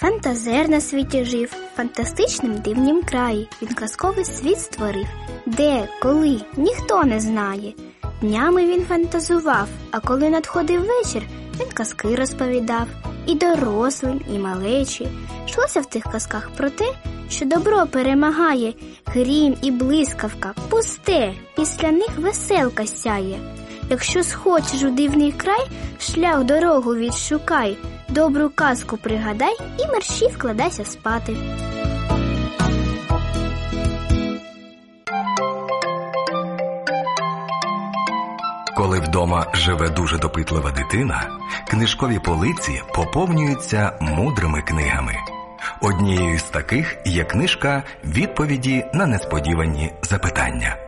Фантазер на світі жив, фантастичним дивнім краї. Він казковий світ створив. Де, коли, ніхто не знає. Днями він фантазував, а коли надходив вечір, він казки розповідав. І дорослим, і малечі. Йшлося в тих казках про те, що добро перемагає, грім і блискавка пусте, після них веселка сяє. Якщо схочеш у дивний край, шлях дорогу відшукай, добру казку пригадай і мерщій вкладайся спати. Коли вдома живе дуже допитлива дитина, книжкові полиці поповнюються мудрими книгами. Однією з таких є книжка «Відповіді на несподівані запитання».